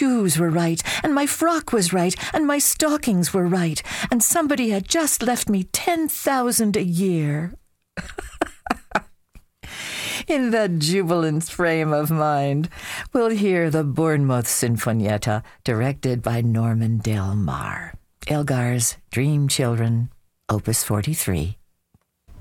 shoes were right, and my frock was right, and my stockings were right, and somebody had just left me 10,000 a year. In that jubilant frame of mind, we'll hear the Bournemouth Sinfonietta, directed by Norman Del Mar. Elgar's Dream Children, Opus 43.